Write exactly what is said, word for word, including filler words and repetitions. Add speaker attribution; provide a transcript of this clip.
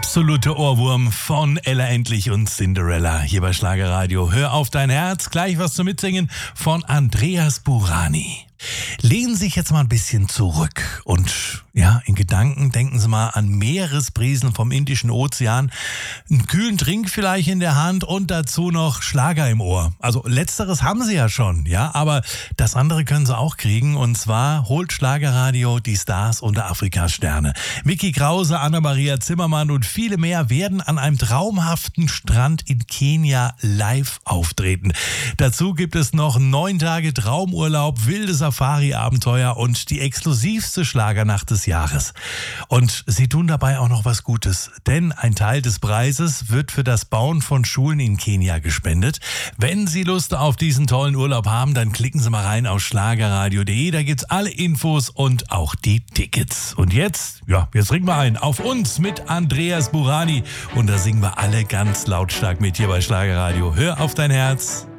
Speaker 1: absolute Ohrwurm von Ella Endlich und Cinderella hier bei Schlagerradio. Hör auf dein Herz, gleich was zum Mitsingen von Andreas Burani. Lehnen Sie sich jetzt mal ein bisschen zurück und ja, in Gedanken denken Sie mal an Meeresbrisen vom Indischen Ozean, einen kühlen Trink vielleicht in der Hand und dazu noch Schlager im Ohr. Also letzteres haben Sie ja schon, ja, aber das andere können Sie auch kriegen und zwar holt Schlagerradio die Stars unter Afrikas Sterne. Micky Krause, Anna-Maria Zimmermann und viele mehr werden an einem traumhaften Strand in Kenia live auftreten. Dazu gibt es noch neun Tage Traumurlaub, wilde Safari-Abenteuer und die exklusivste Schlagernacht des Jahres. Und sie tun dabei auch noch was Gutes, denn ein Teil des Preises wird für das Bauen von Schulen in Kenia gespendet. Wenn Sie Lust auf diesen tollen Urlaub haben, dann klicken Sie mal rein auf schlagerradio punkt de, da gibt's alle Infos und auch die Tickets. Und jetzt, ja, jetzt ringen wir ein auf uns mit Andreas Burani und da singen wir alle ganz lautstark mit hier bei Schlagerradio. Hör auf dein Herz.